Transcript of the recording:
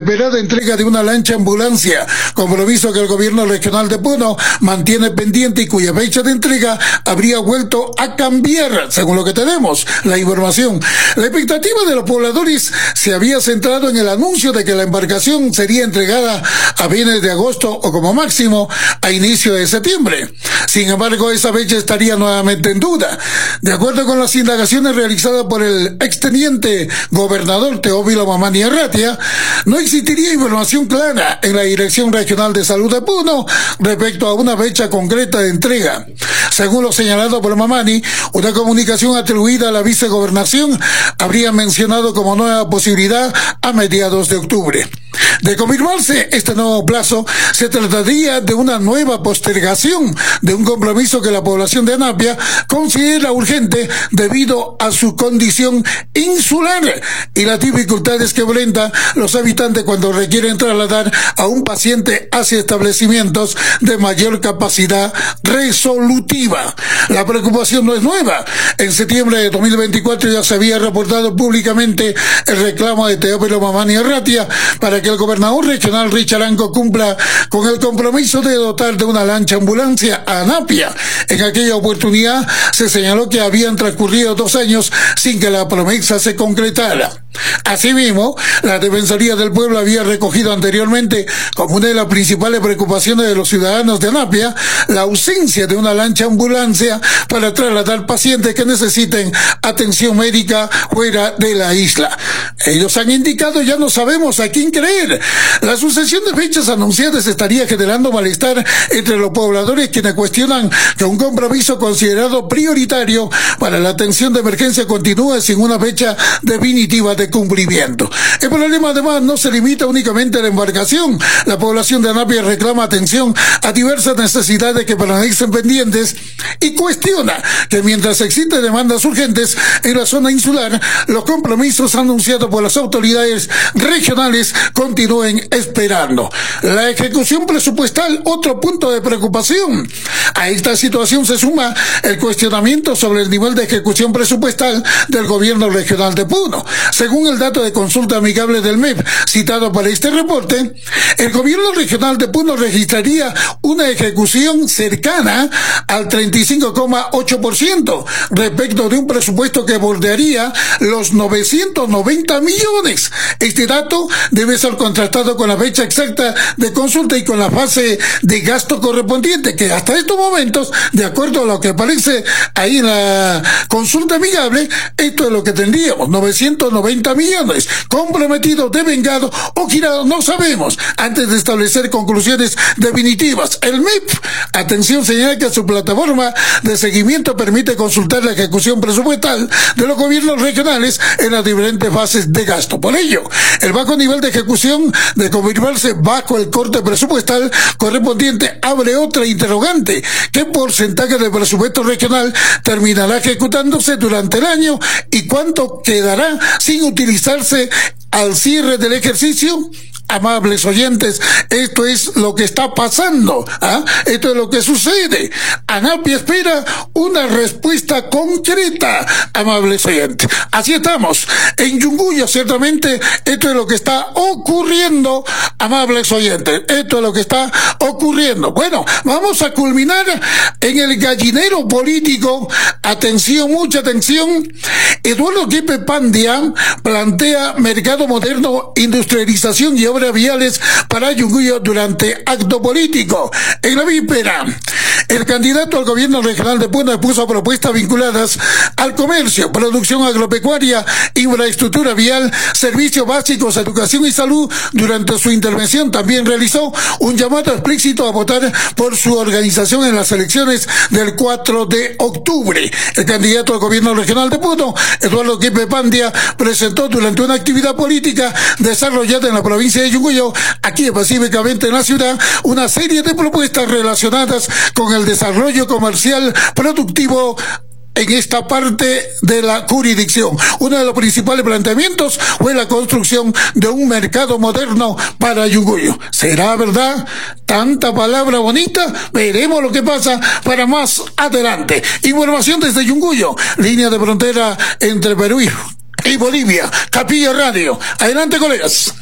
esperada entrega de una lancha ambulancia, compromiso que el gobierno regional de Puno mantiene pendiente y cuya fecha de entrega habría vuelto a cambiar, según lo que tenemos, la información. La expectativa de los pobladores se había centrado en el anuncio de que la embarcación sería entregada a fines de agosto o como máximo a inicio de septiembre. Sin embargo, esa fecha estaría nuevamente en duda. De acuerdo con las indagaciones realizadas por el exteniente gobernador Teófilo Mamani Arratia, no existiría información clara en la Dirección Regional de Salud de Puno respecto a una fecha concreta de entrega. Según lo señalado por Mamani, una comunicación atribuida a la vicegobernación habría mencionado como nueva posibilidad a mediados de octubre. De confirmarse este nuevo plazo, se trataría de una nueva postergación de un compromiso que la población de Anapia considera urgente debido a su condición insular y las dificultades que enfrentan los habitantes cuando requieren trasladar a un paciente hacia establecimientos de mayor capacidad resolutiva. La preocupación no es nueva. En septiembre de 2024 ya se había reportado públicamente el reclamo de Teófilo Mamani Arratia para que el gobernador regional Richard Anco cumpla con el compromiso de dotar de una lancha ambulancia a Anapia. En aquella oportunidad se señaló que habían transcurrido 2 años sin que la promesa se concretara. Asimismo, la Defensoría del Pueblo había recogido anteriormente como una de las principales preocupaciones de los ciudadanos de Anapia la ausencia de una lancha ambulancia para trasladar pacientes que necesiten atención médica fuera de la isla. Ellos han indicado, ya no sabemos a quién creer. La sucesión de fechas anunciadas estaría generando malestar entre los pobladores, quienes cuestionan que un compromiso considerado prioritario para la atención de emergencia continúe sin una fecha definitiva de cumplimiento. El problema además no se limita únicamente a la embarcación. La población de Anapia reclama atención a diversas necesidades que permanecen pendientes y cuestiona que mientras existen demandas urgentes en la zona insular, los compromisos anunciados por las autoridades regionales continúen esperando. La ejecución presupuestal, otro punto de preocupación. A esta situación se suma el cuestionamiento sobre el nivel de ejecución presupuestal del gobierno regional de Puno. Según el dato de consulta amigable del MEP citado para este reporte, el gobierno regional de Puno registraría una ejecución cercana al 35,8% respecto de un presupuesto que bordearía los 990 millones. Este dato debe ser contrastado con la fecha exacta de consulta y con la fase de gasto correspondiente, que hasta estos momentos, de acuerdo a lo que aparece ahí en la consulta amigable, esto es lo que tendríamos: 990 millones comprometidos, devengados o girados, no sabemos, antes de establecer conclusiones definitivas. El MEP, atención, señala que su plataforma de seguimiento permite consultar la ejecución presupuestal de los gobiernos regionales en las diferentes fases de gasto. Por ello, el bajo nivel de ejecución, de confirmarse bajo el corte presupuestal correspondiente, abre otra interrogante: ¿qué porcentaje del presupuesto regional terminará ejecutándose durante el año y cuánto quedará sin utilizarse al cierre del ejercicio? Amables oyentes, esto es lo que está pasando, esto es lo que sucede. Anapia espera una respuesta concreta, amables oyentes. Así estamos. En Yunguyo, ciertamente, esto es lo que está ocurriendo, amables oyentes. Esto es lo que está ocurriendo. Bueno, vamos a culminar en el gallinero político. Atención, mucha atención. Eduardo Quispe Pandia plantea mercado moderno, industrialización y obras viales para Yunguyo durante acto político. En la víspera, el candidato al gobierno regional de Puno expuso propuestas vinculadas al comercio, producción agropecuaria, infraestructura vial, servicios básicos, educación y salud. Durante su intervención también realizó un llamado explícito a votar por su organización en las elecciones del 4 de octubre. El candidato al gobierno regional de Puno, Eduardo Quispe Pandia, presentó durante una actividad política desarrollada en la provincia de Yunguyo, aquí específicamente en la ciudad, una serie de propuestas relacionadas con el desarrollo comercial productivo en esta parte de la jurisdicción. Uno de los principales planteamientos fue la construcción de un mercado moderno para Yunguyo. ¿Será verdad tanta palabra bonita? Veremos lo que pasa para más adelante. Información desde Yunguyo, línea de frontera entre Perú y Bolivia. Capilla Radio. Adelante, colegas.